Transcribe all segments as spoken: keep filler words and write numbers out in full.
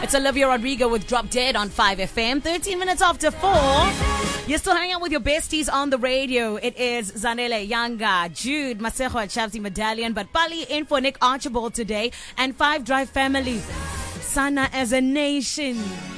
It's Olivia Rodrigo with Drop Dead on five F M. thirteen minutes after four. You're still hanging out with your besties on the radio. It is Zanele Yanga, Jude, Masejo at Shabzi Medallion, but Bali in for Nick Archibald today, and Five Drive Family. Sana as a nation.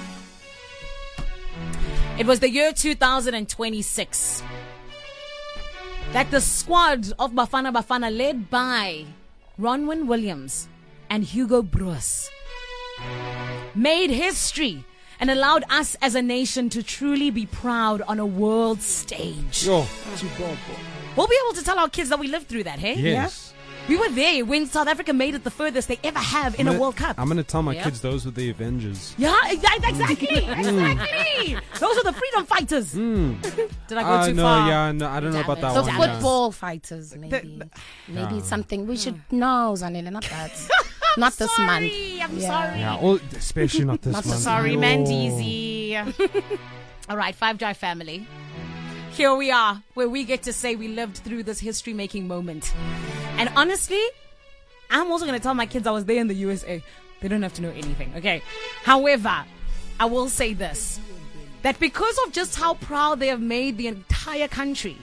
It was the year two thousand twenty-six that the squad of Bafana Bafana, led by Ronwen Williams and Hugo Broos, made history and allowed us as a nation to truly be proud on a world stage. Yo. We'll be able to tell our kids that we lived through that, hey? Yes. Yeah? We were there when South Africa made it the furthest they ever have in gonna, a World Cup. I'm going to tell my yeah. kids those were the Avengers. Yeah, exactly. Exactly. Those are the freedom fighters. Mm. Did I go uh, too no, far? Yeah, no, I don't know about that the one. football fighters, maybe. The, the, maybe yeah. it's something we should know, Zanele, not that. Not this sorry, month. I'm yeah. sorry. Yeah, all, especially not this Not month. Sorry, Yo. Mandeezy. All right, Five Drive Family. Here we are, where we get to say we lived through this history-making moment. And honestly, I'm also going to tell my kids I was there in the U S A. They don't have to know anything, okay? However, I will say this, that because of just how proud they have made the entire country,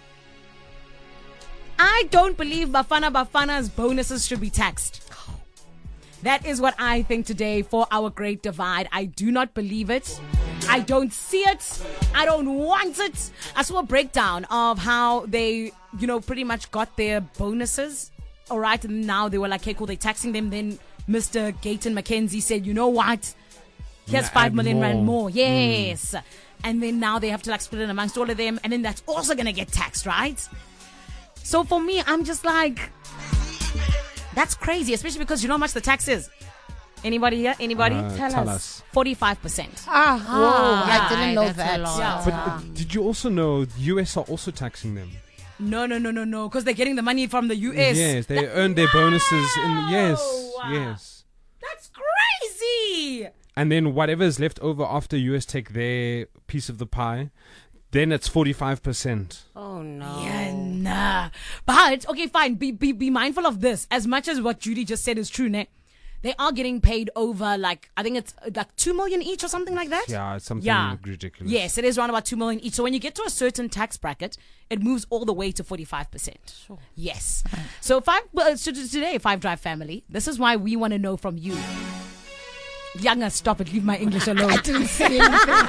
I don't believe Bafana Bafana's bonuses should be taxed. That is what I think today for our great divide. I do not believe it. I don't see it. I don't want it. I saw a breakdown of how they, you know, pretty much got their bonuses. All right. And now they were like, hey, cool, they're taxing them. Then Mister Gayton McKenzie said, you know what? Here's five million more. rand more. Yes. Mm. And then now they have to like split it amongst all of them. And then that's also going to get taxed, right? So for me, I'm just like, that's crazy, especially because you know how much the tax is. Anybody here? Anybody? Uh, Tell, tell us. us. forty-five percent. Ah, whoa, Ah, I didn't know that's that. a lot. Yeah. But uh, did you also know the U S are also taxing them? No, no, no, no, no. Because they're getting the money from the U S. Yes, they That- earn their bonuses in the, yes, No! yes. That's crazy. And then whatever is left over after U S take their piece of the pie, then it's forty-five percent. Oh, no. Yeah, nah. But, okay, fine. Be, be, be mindful of this. As much as what Judy just said is true, ne? They are getting paid over, like, I think it's like two million each or something like that. Yeah, it's something Yeah. ridiculous. Yes, it is around about two million each. So when you get to a certain tax bracket, it moves all the way to forty-five percent. Sure. Yes. So five. Well, so today, Five Drive Family. This is why we want to know from you. Younger, stop it. Leave my English alone. I didn't say anything.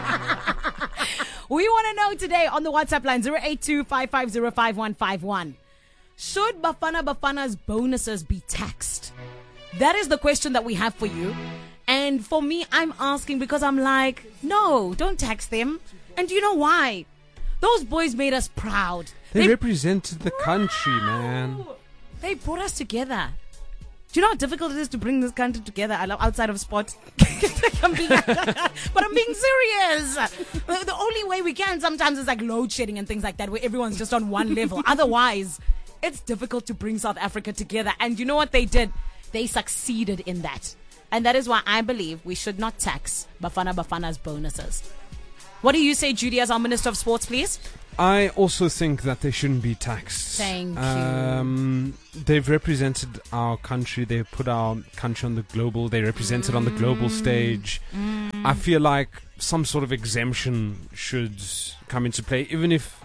We want to know today on the WhatsApp line zero eight two, five five zero, five one five one. Should Bafana Bafana's bonuses be taxed? That is the question that we have for you. And for me, I'm asking because I'm like, no, don't tax them. And do you know why? Those boys made us proud. They, represented the country, man. They brought us together. Do you know how difficult it is to bring this country together? I love outside of sport. I'm being, but I'm being serious. The, the only way we can sometimes is like load shedding and things like that, where everyone's just on one level. Otherwise, it's difficult to bring South Africa together. And you know what they did? They succeeded in that. And that is why I believe we should not tax Bafana Bafana's bonuses. What do you say, Judy, as our Minister of Sports, please? I also think that they shouldn't be taxed. Thank you. Um, they've represented our country. They've put our country on the global. They represented mm. on the global stage. Mm. I feel like some sort of exemption should come into play, even if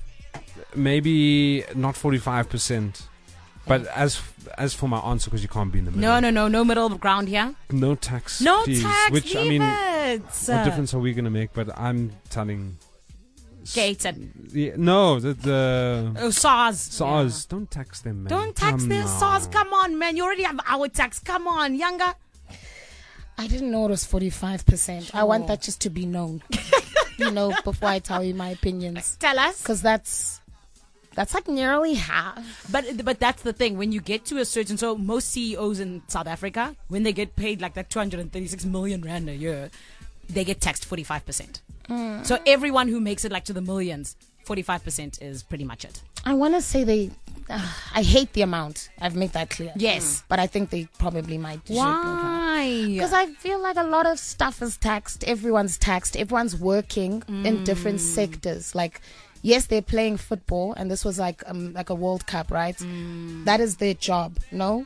maybe not forty-five percent. But as as for my answer, because you can't be in the middle. No, no, no, no middle ground here. No tax, No please. tax, Which, leave I mean, it. what difference are we going to make? But I'm telling... Gayton. Yeah, no, the, the Oh, SARS. SARS. Don't tax them, man. Don't tax Come their on. SARS. Come on, man. You already have our tax. Come on, Younger. I didn't know it was forty-five percent. I want that just to be known. You know, before I tell you my opinions. Tell us. Because that's... That's like nearly half. But but that's the thing. When you get to a certain... So most C E Os in South Africa, when they get paid like that two hundred thirty-six million rand a year, they get taxed forty-five percent. Mm. So everyone who makes it like to the millions, forty-five percent is pretty much it. I want to say they... Uh, I hate the amount. I've made that clear. Yes. Mm. But I think they probably might. Why? Because I feel like a lot of stuff is taxed. Everyone's taxed. Everyone's working mm. in different sectors. Like... Yes, they're playing football, and this was like um, like a World Cup, right? Mm. That is their job, no?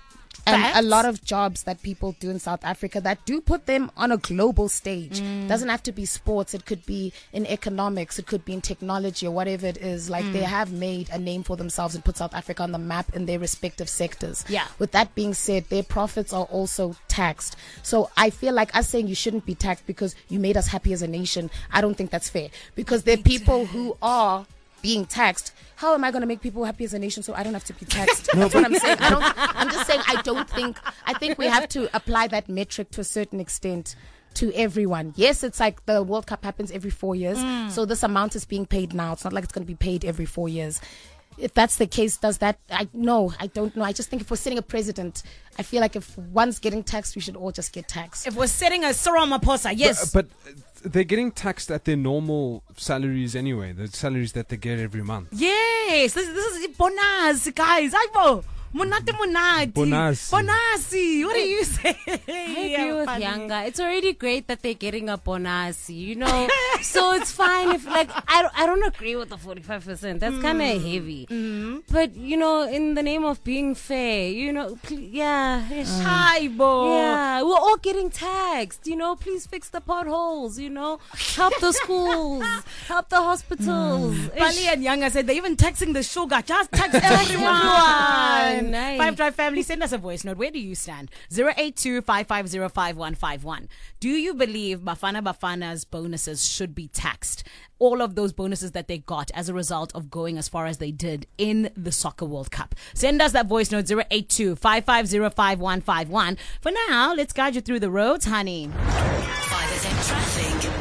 And Facts. a lot of jobs that people do in South Africa that do put them on a global stage. Mm. Doesn't have to be sports. It could be in economics. It could be in technology or whatever it is. Like Mm. they have made a name for themselves and put South Africa on the map in their respective sectors. Yeah. With that being said, their profits are also taxed. So I feel like us saying you shouldn't be taxed because you made us happy as a nation, I don't think that's fair. Because there are people who are being taxed. How am I going to make people happy as a nation so I don't have to be taxed? That's what I'm saying. I don't, I'm just saying I don't think, I think we have to apply that metric to a certain extent to everyone. Yes, it's like the World Cup happens every four years. Mm. So this amount is being paid now. It's not like it's going to be paid every four years. If that's the case, does that, I no, I don't know. I just think if we're setting a precedent, I feel like if one's getting taxed, we should all just get taxed. If we're setting a Cyril Ramaphosa, yes. But, but they're getting taxed at their normal salaries anyway, the salaries that they get every month. Yes, this, this is bonus, guys. Aibo. Monate monati. Bonasi. Bonasi. What do you say? I agree with Yanga. It's already great that they're getting a bonus, you know. So it's fine if, like, I don't, I don't agree with the forty-five percent. That's kind of heavy. Mm. But, you know, in the name of being fair, you know, pl- yeah. Aibo. Yeah, we're all getting taxed, you know. Please fix the potholes, you know. Help the schools. Help the hospitals. Bali and Yanga said they're even taxing the sugar. Just tax everyone. Nice. Five Drive family, send us a voice note. Where do you stand? zero eight two, five five zero, five one five one. Do you believe Bafana Bafana's bonuses should be taxed? All of those bonuses that they got as a result of going as far as they did in the Soccer World Cup. Send us that voice note, zero eight two, five five zero, five one five one. For now, let's guide you through the roads, honey. five S M traffic.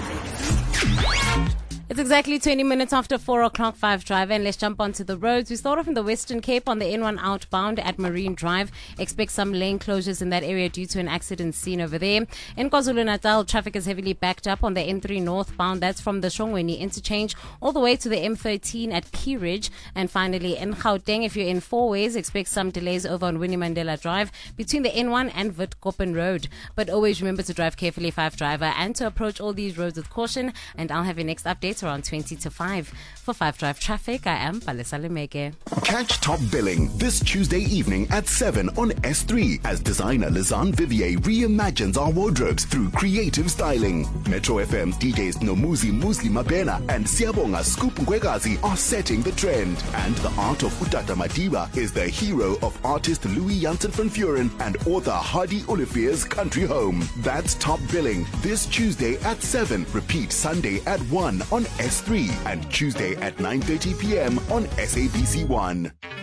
It's exactly twenty minutes after four o'clock, five Drive, and let's jump onto the roads. We start off in the Western Cape on the N one outbound at Marine Drive. Expect some lane closures in that area due to an accident seen over there. In KwaZulu-Natal, traffic is heavily backed up on the N three northbound. That's from the Shongweni interchange all the way to the M thirteen at Key Ridge. And finally, in Gauteng, if you're in four ways, expect some delays over on Winnie Mandela Drive between the N one and Witkoppen Road. But always remember to drive carefully, five Driver, and to approach all these roads with caution. And I'll have your next update around twenty to five. For five Drive Traffic, I am Palesa Lemeke. Catch Top Billing this Tuesday evening at seven on S three as designer Lizanne Vivier reimagines our wardrobes through creative styling. Metro F M D Js Nomuzi Musli Mabena and Siabonga Scoop Nkwegazi are setting the trend. And the art of Utata Madiba is the hero of artist Louis Janssen van Vuren and author Hardy Olivier's country home. That's Top Billing this Tuesday at seven. Repeat Sunday at one on S three and Tuesday at nine thirty p.m. on S A B C one.